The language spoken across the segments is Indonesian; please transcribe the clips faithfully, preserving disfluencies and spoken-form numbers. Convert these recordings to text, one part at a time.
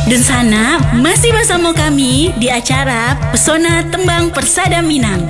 Dan sana masih bersama kami di acara Pesona Tembang Persada Minang.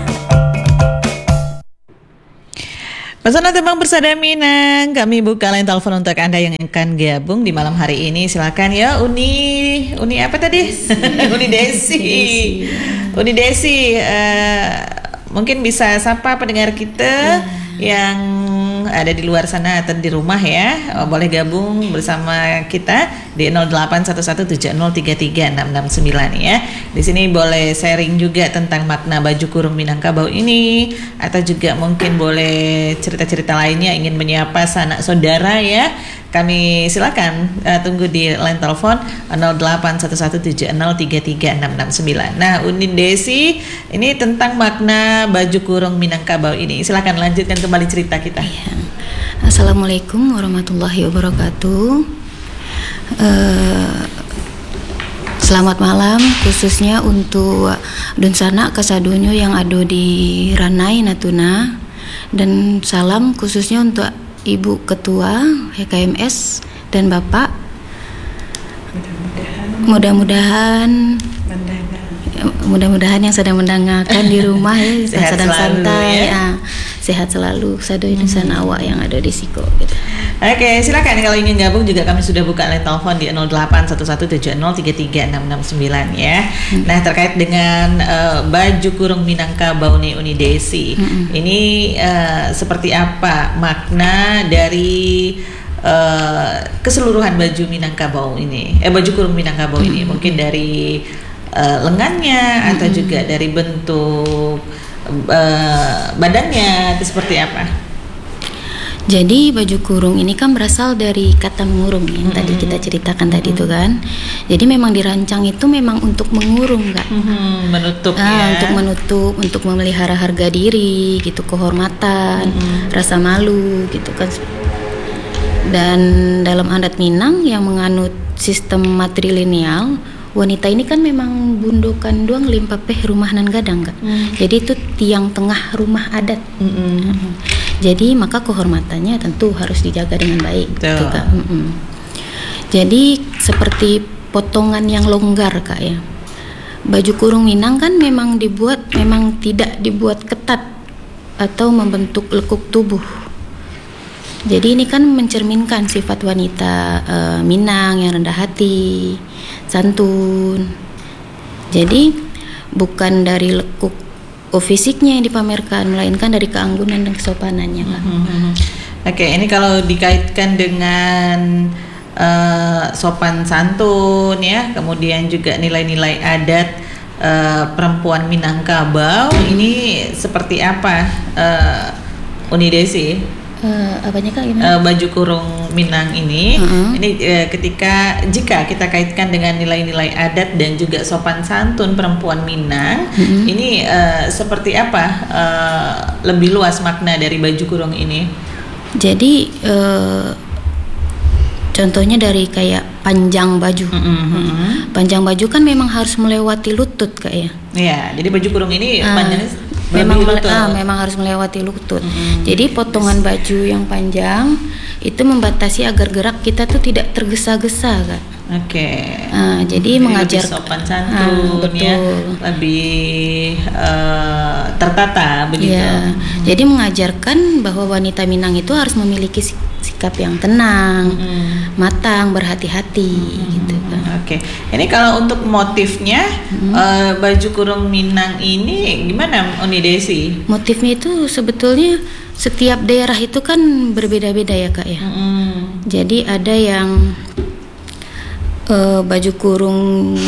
Pesona Tembang Persada Minang, kami buka line telepon untuk Anda yang akan gabung di malam hari ini. Silakan ya, Uni, Uni apa tadi? Uni Desi. Uni Desi, uh, mungkin bisa sapa pendengar kita yang ada di luar sana atau di rumah ya. Oh, boleh gabung bersama kita di nol delapan satu satu tujuh nol tiga tiga enam enam sembilan ya. Di sini boleh sharing juga tentang makna baju kurung Minangkabau ini, atau juga mungkin boleh cerita-cerita lainnya, ingin menyapa sanak saudara ya. Kami silakan uh, tunggu di line telepon nol delapan satu satu tujuh nol tiga tiga enam enam sembilan. Nah, Uni Desi, ini tentang makna baju kurung Minangkabau ini. Silakan lanjutkan kembali cerita kita. Ya. Assalamualaikum warahmatullahi wabarakatuh. Uh, selamat malam khususnya untuk Dunsana Kasadonyo yang ada di Ranai Natuna, dan salam khususnya untuk Ibu Ketua H K M S dan Bapak. Mudah-mudahan mudah-mudahan yang sedang mendengarkan di rumah ya, sehat sedang selalu, santai ya. ya, sehat selalu. Sadoy Dusan hmm. awak yang ada di Siko gitu. Oke, silakan kalau ingin gabung juga kami sudah buka line telepon di nol delapan satu satu tujuh nol tiga tiga enam enam sembilan ya. Hmm. Nah, terkait dengan uh, baju kurung Minangkabau nih Uni Desi. Hmm. Ini uh, seperti apa makna dari uh, keseluruhan baju Minangkabau ini? Eh baju kurung Minangkabau hmm. ini mungkin dari uh, lengannya hmm. atau juga dari bentuk uh, badannya itu seperti apa? Jadi baju kurung ini kan berasal dari kata mengurung yang mm-hmm. tadi kita ceritakan tadi itu mm-hmm. kan. Jadi memang dirancang itu memang untuk mengurung kan. Mm-hmm. Menutup ah, ya. Untuk menutup, untuk memelihara harga diri gitu, kehormatan, mm-hmm. rasa malu gitu kan. Dan dalam adat Minang yang menganut sistem matrilineal, wanita ini kan memang bundukan doang limpapeh rumah nan gadang kan. Mm. Jadi itu tiang tengah rumah adat. Mm-hmm. Jadi maka kehormatannya tentu harus dijaga dengan baik, gitu, Kak. Mm-mm. Jadi seperti potongan yang longgar, Kak ya. Baju kurung Minang kan memang dibuat, memang tidak dibuat ketat atau membentuk lekuk tubuh. Jadi ini kan mencerminkan sifat wanita uh, Minang yang rendah hati, santun. Jadi bukan dari lekuk Oh, fisiknya yang dipamerkan, melainkan dari keanggunan dan kesopanannya, Kak. Mm-hmm. Oke, okay, ini kalau dikaitkan dengan uh, sopan santun ya, kemudian juga nilai-nilai adat uh, perempuan Minangkabau, mm-hmm. ini seperti apa, uh, Uni Desi? Uh, apanya Kak? Uh, baju kurung Minang ini, uh-huh. ini uh, ketika jika kita kaitkan dengan nilai-nilai adat dan juga sopan santun perempuan Minang, uh-huh. ini uh, seperti apa uh, lebih luas makna dari baju kurung ini? Jadi uh, contohnya dari kayak panjang baju, uh-huh. panjang baju kan memang harus melewati lutut Kak ya? Iya, jadi baju kurung ini uh, panjangnya memang ah, memang harus melewati lutut. Mm-hmm. Jadi potongan baju yang panjang itu membatasi agar gerak kita tuh tidak tergesa-gesa, Kak. Oke. Okay. Ah, jadi, jadi mengajar lebih sopan santun, ah, ya, lebih uh, tertata begitu. Ya. Mm-hmm. Jadi mengajarkan bahwa wanita Minang itu harus memiliki sikap yang tenang, mm-hmm. matang, berhati-hati, mm-hmm. gitu kan. Oke, okay. Ini kalau untuk motifnya mm-hmm. uh, baju kurung Minang ini gimana, Uni Desi? Motifnya itu sebetulnya setiap daerah itu kan berbeda-beda ya Kak ya. Mm-hmm. Jadi ada yang uh, baju kurung.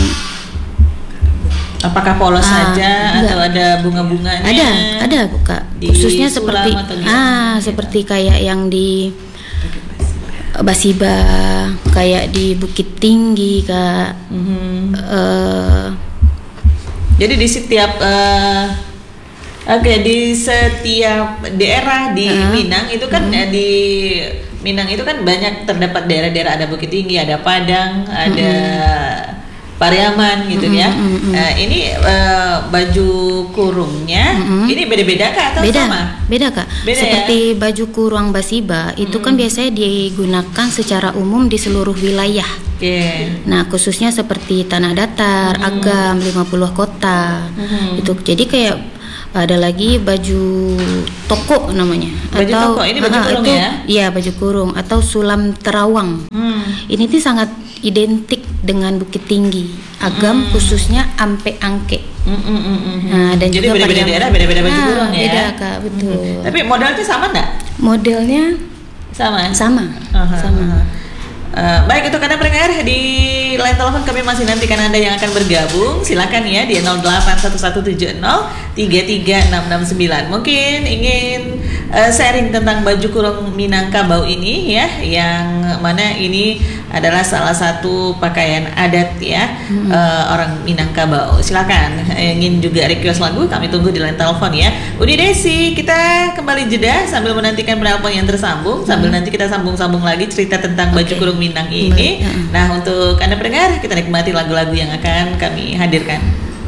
Apakah polos ah, saja enggak. Atau ada bunga-bunganya? Ada, ada Kak. Khususnya seperti ah gitu. Seperti kayak yang di Basiba, kayak di Bukit Tinggi Kak. Mm-hmm. Uh, Jadi di setiap uh, oke okay, di setiap daerah di uh, Minang itu kan uh, di Minang itu kan banyak terdapat daerah-daerah, ada Bukit Tinggi, ada Padang, ada Pariaman gitu Mm-mm, ya. mm-mm. Uh, ini uh, baju kurungnya Mm-mm. ini beda-beda kah atau Beda, sama? beda Kak. Beda, Seperti baju kurung basiba itu kan biasanya digunakan secara umum di seluruh wilayah. Oke. Nah, khususnya seperti Tanah Datar, Agam, lima puluh kota. Mhm. Itu jadi kayak ada lagi baju toko namanya. Baju toko, ini baju ah, kurung itu, ya? Iya, baju kurung atau sulam terawang. Hmm. Ini tuh sangat identik dengan Bukit Tinggi, Agam khususnya Ampe Angke. Mm, mm, mm, mm. Nah, dan Jadi juga beda-beda Pariaman. daerah beda-beda baju Nah, kurung ya. Beda Kak, betul. Tapi modalnya sama enggak? Modelnya Sama. sama. Aha, Sama. aha. Uh, baik, untuk Anda pendengar di line telepon kami masih nantikan Anda yang akan bergabung. Silakan ya di nol delapan satu satu tujuh nol tiga tiga enam enam sembilan. Mungkin ingin uh, sharing tentang baju kurung Minangkabau ini ya, yang mana ini adalah salah satu pakaian adat ya hmm. uh, orang Minangkabau. Silakan, ingin juga request lagu, kami tunggu di line telepon ya. Uni Desi, kita kembali jeda sambil menantikan penelpon yang tersambung, sambil hmm. nanti kita sambung-sambung lagi cerita tentang baju okay. kurung Minang ini. Nah, untuk Anda pendengar, kita nikmati lagu-lagu yang akan kami hadirkan.